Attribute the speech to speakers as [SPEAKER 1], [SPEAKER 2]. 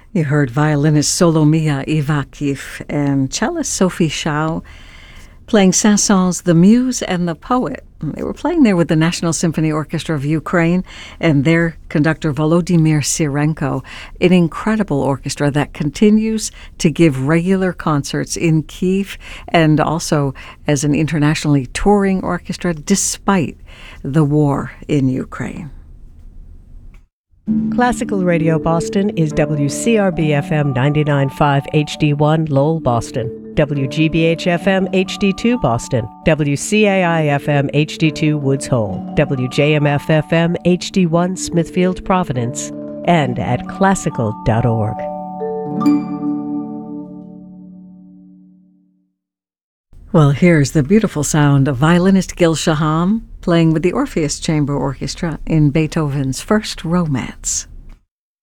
[SPEAKER 1] You heard violinist Solomia Ivakhiv and cellist Sophie Shao playing Saint-Saëns' The Muse and the Poet. They were playing there with the National Symphony Orchestra of Ukraine and their conductor Volodymyr Sirenko, an incredible orchestra that continues to give regular concerts in Kyiv and also as an internationally touring orchestra despite the war in Ukraine.
[SPEAKER 2] Classical Radio Boston is WCRB-FM 99.5 HD1 Lowell, Boston, WGBH-FM HD2 Boston, WCAI-FM HD2 Woods Hole, WJMF-FM HD1 Smithfield, Providence, and at classical.org.
[SPEAKER 1] Well, here's the beautiful sound of violinist Gil Shaham playing with the Orpheus Chamber Orchestra in Beethoven's First Romance.